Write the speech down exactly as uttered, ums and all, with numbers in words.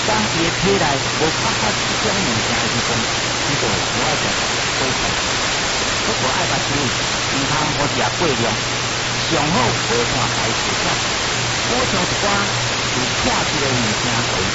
当伊的体内无发发这种物件的时阵，伊就无爱食果菜。不过爱把注意，唔通好食过量，上好果盘来食少，补充一寡有价值的物件。